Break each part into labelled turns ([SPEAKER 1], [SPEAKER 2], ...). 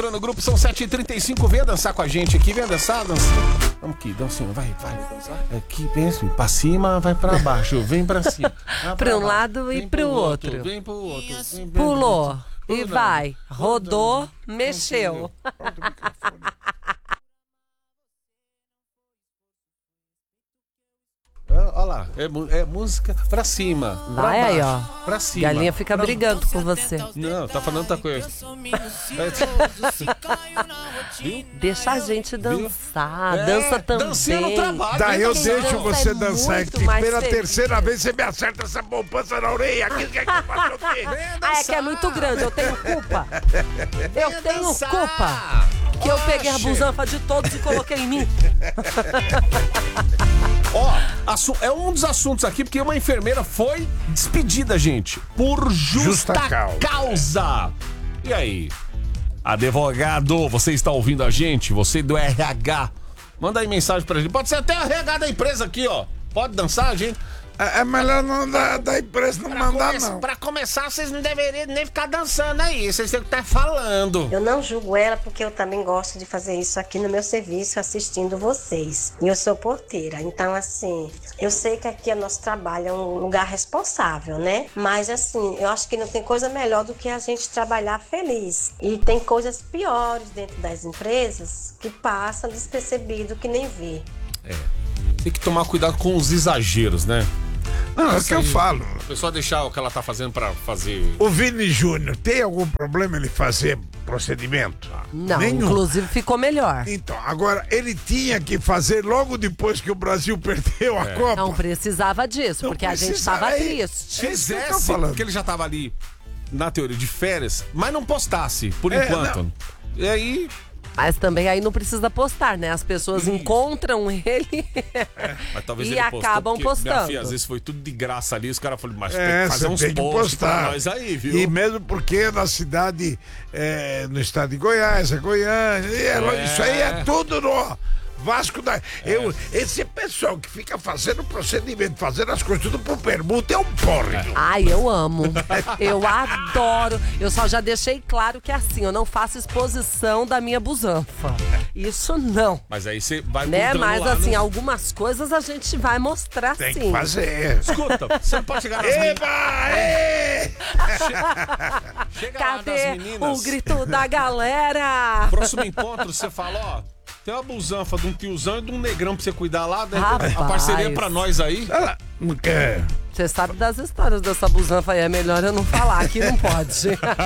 [SPEAKER 1] No grupo são 7h35, venha dançar com a gente aqui, venha dançar. Vamos aqui, dancinha, vai. Aqui, vem assim, pra cima, vai pra baixo, vem pra cima.
[SPEAKER 2] Pra um lado e pro outro.
[SPEAKER 1] Vem pro outro.
[SPEAKER 2] Pulou e vai, rodou, mexeu.
[SPEAKER 1] Olha lá, é música pra cima.
[SPEAKER 2] Vai
[SPEAKER 1] pra
[SPEAKER 2] aí,
[SPEAKER 1] baixo,
[SPEAKER 2] ó.
[SPEAKER 1] pra cima.
[SPEAKER 2] Galinha fica brigando com você.
[SPEAKER 1] Não, tá falando outra coisa. Viu?
[SPEAKER 2] Deixa a gente dançar, dança também.
[SPEAKER 1] Dancinha no trabalho.
[SPEAKER 3] Daí eu
[SPEAKER 2] Quem
[SPEAKER 3] deixo
[SPEAKER 2] dança
[SPEAKER 3] você
[SPEAKER 2] é
[SPEAKER 3] dançar
[SPEAKER 2] muito
[SPEAKER 3] aqui.
[SPEAKER 2] mais
[SPEAKER 3] Pela
[SPEAKER 2] feliz.
[SPEAKER 3] terceira vez você me acerta essa poupança na orelha. Aqui, que faço o quê?
[SPEAKER 2] Ah, é que é muito grande, eu tenho culpa. Eu tenho
[SPEAKER 1] dançar.
[SPEAKER 2] culpa. Que eu peguei a
[SPEAKER 1] Oxe.
[SPEAKER 2] busanfa de todos e coloquei em mim.
[SPEAKER 1] Ó, é um dos assuntos aqui, porque uma enfermeira foi despedida, gente, por justa causa. E aí? Advogado, você está ouvindo a gente? Você do RH. Manda aí mensagem pra gente. Pode ser até a RH da empresa aqui, ó. Pode dançar, gente.
[SPEAKER 3] É melhor não da empresa não mandar, não.
[SPEAKER 1] Pra começar, vocês não deveriam nem ficar dançando aí. Vocês têm que estar falando.
[SPEAKER 4] Eu não julgo ela porque eu também gosto de fazer isso aqui no meu serviço, assistindo vocês. E eu sou porteira, então assim, eu sei que aqui é nosso trabalho, é um lugar responsável, né? Mas assim, eu acho que não tem coisa melhor do que a gente trabalhar feliz. E tem coisas piores dentro das empresas que passam despercebido, que nem vê.
[SPEAKER 1] Tem que tomar cuidado com os exageros, né?
[SPEAKER 3] Não, é o que eu falo.
[SPEAKER 1] A pessoa deixar o que ela tá fazendo pra fazer.
[SPEAKER 3] O Vini Júnior, tem algum problema ele fazer procedimento?
[SPEAKER 2] Não,
[SPEAKER 3] Nenhum.
[SPEAKER 2] inclusive ficou melhor.
[SPEAKER 3] Então, agora, ele tinha que fazer logo depois que o Brasil perdeu a Copa.
[SPEAKER 2] Não precisava disso,
[SPEAKER 3] Não
[SPEAKER 2] porque a gente
[SPEAKER 3] precisa,
[SPEAKER 2] tava
[SPEAKER 3] é-
[SPEAKER 2] triste.
[SPEAKER 3] é isso que eu tô
[SPEAKER 1] Fizesse,
[SPEAKER 3] falando.
[SPEAKER 1] porque ele já tava ali, na teoria, de férias, mas não postasse, por
[SPEAKER 3] É,
[SPEAKER 1] enquanto.
[SPEAKER 3] não.
[SPEAKER 1] E aí,
[SPEAKER 2] Mas também aí não precisa postar, né? As pessoas encontram ele
[SPEAKER 1] mas talvez
[SPEAKER 2] e
[SPEAKER 1] ele postou,
[SPEAKER 2] acabam
[SPEAKER 1] porque, minha
[SPEAKER 2] postando.
[SPEAKER 1] filha, às vezes foi tudo de graça ali, os caras falaram, mas tem
[SPEAKER 3] É,
[SPEAKER 1] que fazer
[SPEAKER 3] você
[SPEAKER 1] uns
[SPEAKER 3] tem que
[SPEAKER 1] posts pra
[SPEAKER 3] postar.
[SPEAKER 1] nós aí, viu?
[SPEAKER 3] E mesmo porque na cidade, no estado de Goiás, é Goiânia, isso aí é tudo no Vasco da... Esse pessoal que fica fazendo procedimento, fazendo as coisas tudo por permuta, é um porre.
[SPEAKER 2] Ai, eu amo. Eu adoro. Eu só já deixei claro que é assim, eu não faço exposição da minha busanfa. Isso não.
[SPEAKER 1] Mas aí você vai
[SPEAKER 2] Né?
[SPEAKER 1] mudando
[SPEAKER 2] Mas
[SPEAKER 1] lá,
[SPEAKER 2] assim,
[SPEAKER 1] né?
[SPEAKER 2] algumas coisas a gente vai mostrar
[SPEAKER 3] Tem
[SPEAKER 2] sim.
[SPEAKER 3] que fazer.
[SPEAKER 1] Escuta, você não pode chegar nas meninas.
[SPEAKER 3] Eba! Ê!
[SPEAKER 1] Chega lá
[SPEAKER 2] Cadê
[SPEAKER 1] nas meninas.
[SPEAKER 2] o grito da galera?
[SPEAKER 1] Próximo encontro, você fala, ó, tem uma busanfa de um tiozão e de um negrão pra você cuidar lá. Daí
[SPEAKER 2] Rapaz.
[SPEAKER 1] a parceria é pra nós aí.
[SPEAKER 3] Ela não quer.
[SPEAKER 2] Você sabe das histórias dessa busanfa aí, é melhor eu não falar, aqui não pode.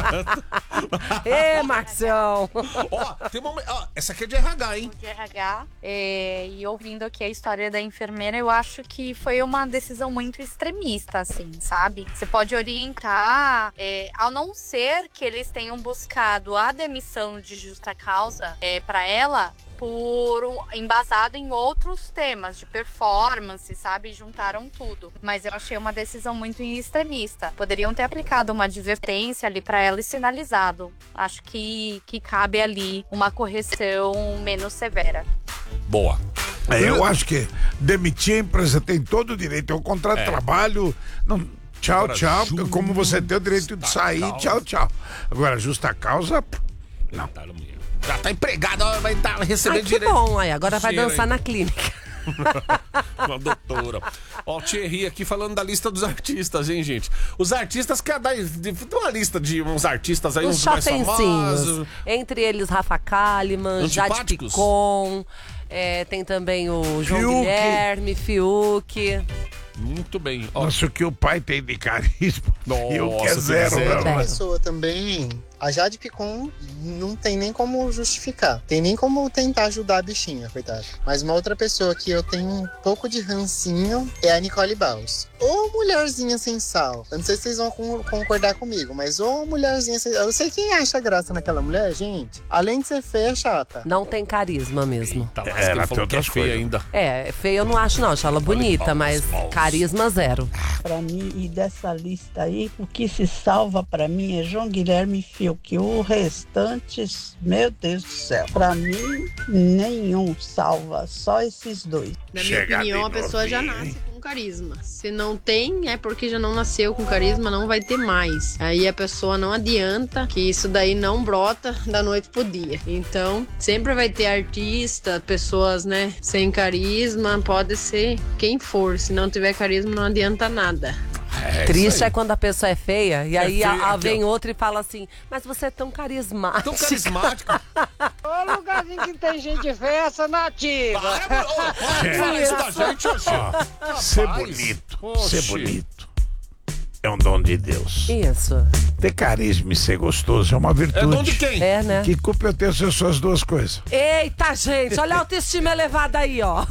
[SPEAKER 2] Ê, Marcião!
[SPEAKER 1] Ó, tem uma... ó, essa aqui é de RH, hein?
[SPEAKER 5] De RH, e ouvindo aqui a história da enfermeira, eu acho que foi uma decisão muito extremista, assim, sabe? Você pode orientar, ao não ser que eles tenham buscado a demissão de justa causa para ela, embasado em outros temas de performance, sabe? Juntaram tudo. Mas eu achei uma decisão muito extremista. Poderiam ter aplicado uma advertência ali pra ela e sinalizado. Acho que cabe ali uma correção menos severa.
[SPEAKER 1] Boa.
[SPEAKER 3] Eu acho que demitir a empresa tem todo o direito. É um contrato de trabalho. Não, tchau,
[SPEAKER 1] Agora,
[SPEAKER 3] tchau. Como você tem o direito de sair, tchau, tchau. Agora, justa causa, não.
[SPEAKER 1] Já tá empregado, ó, vai estar
[SPEAKER 2] Ai,
[SPEAKER 1] recebendo
[SPEAKER 2] que
[SPEAKER 1] direito.
[SPEAKER 2] bom, aí agora vai
[SPEAKER 1] Cheiro
[SPEAKER 2] dançar
[SPEAKER 1] aí.
[SPEAKER 2] na clínica.
[SPEAKER 1] Uma doutora. Ó, o Thierry aqui falando da lista dos artistas, hein, gente? Os artistas, que tem uma lista de uns artistas aí,
[SPEAKER 2] Os
[SPEAKER 1] uns mais famosos.
[SPEAKER 2] chafenzinhos. Entre eles, Rafa Kalimann, Jade
[SPEAKER 1] Antipáticos?
[SPEAKER 2] Picon. Tem também o João
[SPEAKER 3] Fiuk.
[SPEAKER 2] Guilherme, Fiuk.
[SPEAKER 1] Muito bem. Ó,
[SPEAKER 3] Nossa, o que o pai tem de carisma. E o que é
[SPEAKER 1] Nossa,
[SPEAKER 3] zero,
[SPEAKER 1] zero.
[SPEAKER 3] não.
[SPEAKER 2] Zero.
[SPEAKER 6] Pessoa também, a Jade Picon não tem nem como justificar, tem nem como tentar ajudar a bichinha, coitada. Mas uma outra pessoa que eu tenho um pouco de rancinho é a Nicole Baus. Ô mulherzinha sem sal, eu não sei se vocês vão concordar comigo, mas ô mulherzinha sem sal, eu sei quem acha graça naquela mulher, gente. Além de ser feia, é chata.
[SPEAKER 2] Não tem carisma mesmo.
[SPEAKER 1] tá, mas
[SPEAKER 3] ela
[SPEAKER 1] ele
[SPEAKER 3] tem
[SPEAKER 1] falou que é
[SPEAKER 3] outras
[SPEAKER 1] feia
[SPEAKER 3] coisas.
[SPEAKER 1] ainda.
[SPEAKER 2] Feia eu não acho não, acho ela bonita, mas carisma zero.
[SPEAKER 7] Pra mim, e dessa lista aí, o que se salva pra mim é João Guilherme e perfil, que o restante, meu Deus do céu, pra mim, nenhum salva, só esses dois.
[SPEAKER 8] Na minha opinião, a pessoa já nasce com carisma. Se não tem, é porque já não nasceu com carisma, não vai ter mais. Aí a pessoa não adianta, que isso daí não brota da noite pro dia. Então, sempre vai ter artista, pessoas, né, sem carisma, pode ser quem for. Se não tiver carisma, não adianta nada.
[SPEAKER 2] Triste é quando a pessoa é feia e aí
[SPEAKER 1] feia,
[SPEAKER 2] vem outra e fala assim, mas você é tão carismático.
[SPEAKER 1] Tão carismático.
[SPEAKER 9] Ô, lugarzinho que tem gente feia, essa nativa.
[SPEAKER 1] Pode falar isso da gente, Oxê.
[SPEAKER 3] Ser bonito, ser bonito é um dom de Deus.
[SPEAKER 2] Isso.
[SPEAKER 3] Ter carisma e ser gostoso é uma virtude.
[SPEAKER 1] É dom de quem?
[SPEAKER 2] É, né?
[SPEAKER 3] Que culpa eu tenho se eu sou as duas coisas?
[SPEAKER 2] Eita, gente, olha a autoestima elevada aí, ó.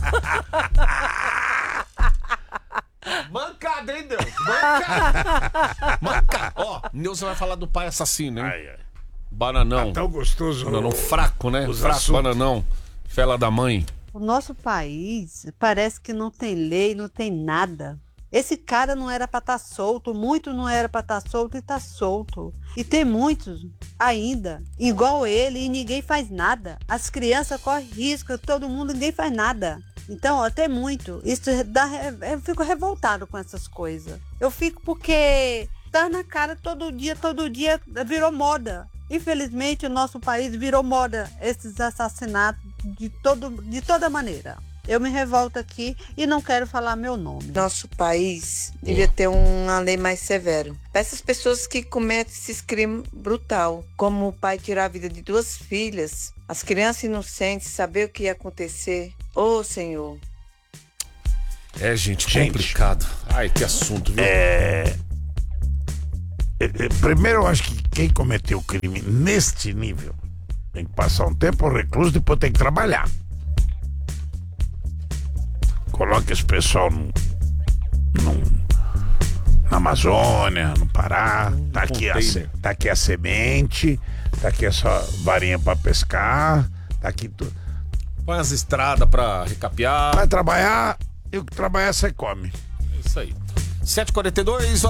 [SPEAKER 1] Mancada, hein, Deus? Mancada. Mancada. Ó, Nilson vai falar do pai assassino, hein? Bananão.
[SPEAKER 3] Tão gostoso.
[SPEAKER 1] Bananão fraco, né?
[SPEAKER 3] os
[SPEAKER 1] Fraco,
[SPEAKER 3] assuntos.
[SPEAKER 1] bananão. Fela da mãe.
[SPEAKER 7] O nosso país parece que não tem lei, não tem nada. Esse cara não era para estar solto, muito não era para estar solto e tá solto. E tem muitos ainda, igual ele, e ninguém faz nada. As crianças correm risco, todo mundo, ninguém faz nada. Então, ó, tem muito. Isso eu fico revoltado com essas coisas. Eu fico porque tá na cara todo dia virou moda. Infelizmente, o nosso país virou moda, esses assassinatos de toda maneira. Eu me revolto aqui e não quero falar meu nome.
[SPEAKER 10] Nosso país devia ter uma lei mais severa para essas pessoas que cometem esses crimes brutal, como o pai tirar a vida de 2 filhas, as crianças inocentes, saber o que ia acontecer. Ô, Senhor.
[SPEAKER 1] É, gente, complicado. Ai, que assunto, viu?
[SPEAKER 3] Primeiro, eu acho que quem cometeu o crime neste nível tem que passar um tempo recluso, depois tem que trabalhar. Coloque esse pessoal na Amazônia, no Pará. Tá aqui a semente, tá aqui essa varinha pra pescar, tá aqui tudo.
[SPEAKER 1] Põe as estradas pra recapear.
[SPEAKER 3] Vai trabalhar e o que trabalhar você come.
[SPEAKER 1] É isso aí. 7h42.